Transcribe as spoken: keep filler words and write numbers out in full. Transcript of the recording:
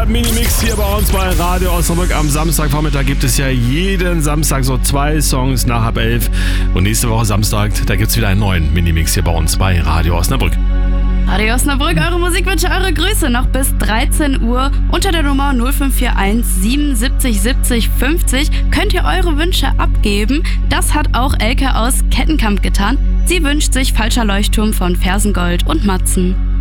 der Minimix hier bei uns bei Radio Osnabrück. Am Samstagvormittag gibt es ja jeden Samstag so zwei Songs nach halb elf. Und nächste Woche Samstag, da gibt es wieder einen neuen Minimix hier bei uns bei Radio Osnabrück. Radio Osnabrück, eure Musikwünsche, eure Grüße noch bis dreizehn Uhr. Unter der Nummer null fünf vier eins siebenundsiebzig siebzig fünfzig könnt ihr eure Wünsche abgeben. Das hat auch Elke aus Kettenkamp getan. Sie wünscht sich Falscher Leuchtturm von Fersengold und Matzen.